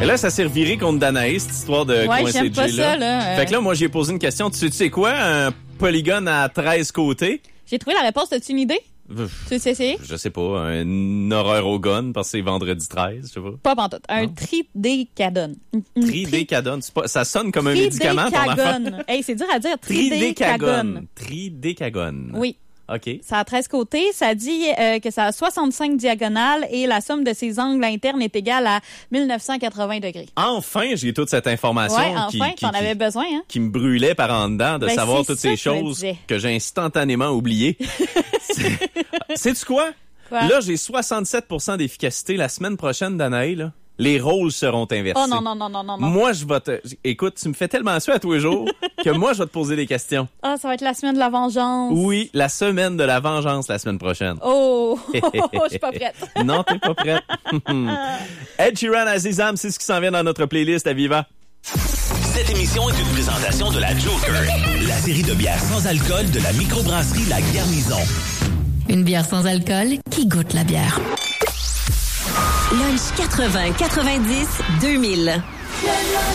Et là, ça s'est reviré contre Danaïs, cette histoire de coincer j'aime pas Jay, là. ça, là. Fait que là, moi, j'ai posé une question. Tu sais quoi? Un polygone à 13 côtés? J'ai trouvé la réponse. As-tu une idée? Tu sais essayer? Je sais pas. Un horreur au gun parce que c'est vendredi 13, je sais pas. Pas pantoute. Un tridécadone. Tridécadone. Ça sonne comme un médicament, ton affaire. Hey, c'est dur à dire. Tridécagone. Tridécagone. Oui. OK. Ça a 13 côtés. Ça dit que ça a 65 diagonales et la somme de ses angles internes est égale à 1980 degrés. Enfin, j'ai toute cette information t'en avais besoin, hein? qui me brûlait par en dedans de savoir toutes ces choses que j'ai instantanément oubliées. Sais-tu quoi? Là, j'ai 67% d'efficacité. La semaine prochaine, Danae, là, les rôles seront inversés. Oh non. Moi, je vais te... Écoute, tu me fais tellement ça à tous les jours que moi, je vais te poser des questions. Ah, ça va être la semaine de la vengeance. Oui, la semaine de la vengeance la semaine prochaine. Oh, je suis pas prête. Non, t'es pas prête. Ed Sheeran, Azizam, c'est ce qui s'en vient dans notre playlist à Viva. Cette émission est une présentation de la Joker, la série de bières sans alcool de la microbrasserie La Garnison. Une bière sans alcool qui goûte la bière. Lunch 80, 90, 2000.